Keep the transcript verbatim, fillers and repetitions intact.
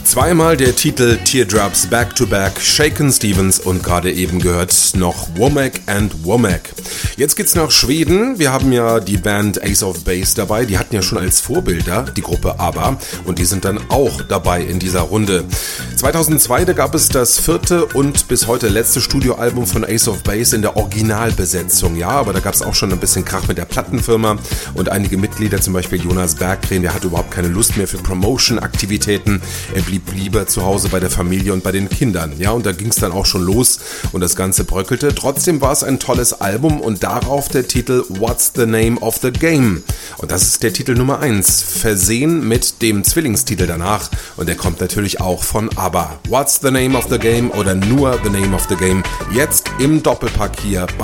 Zweimal der Titel Teardrops Back to Back, Shakin' Stevens und gerade eben gehört noch Womack and Womack. Jetzt geht's nach Schweden. Wir haben ja die Band Ace of Base dabei. Die hatten ja schon als Vorbilder die Gruppe ABBA und die sind dann auch dabei in dieser Runde. zweitausendzwei, da gab es das vierte und bis heute letzte Studioalbum von Ace of Base in der Originalbesetzung. Ja, aber da gab es auch schon ein bisschen Krach mit der Plattenfirma und einige Mitglieder, zum Beispiel Jonas Berggren, der hatte überhaupt keine Lust mehr für Promotion-Aktivitäten. Er blieb lieber zu Hause bei der Familie und bei den Kindern. Ja, und da ging es dann auch schon los und das Ganze bröckelte. Trotzdem war es ein tolles Album und darauf der Titel What's the Name of the Game? Und das ist der Titel Nummer eins, versehen mit dem Zwillingstitel danach und der kommt natürlich auch von ABBA. What's the Name of the Game oder nur The Name of the Game? Jetzt im Doppelpack hier bei